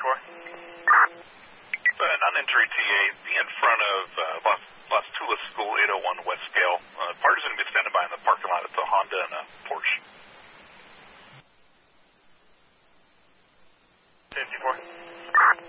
Non-entry TA, be in front of Las Tulas School, 801 West Scale. Party's going to be standing by in the parking lot. It's a Honda and a Porsche. 54.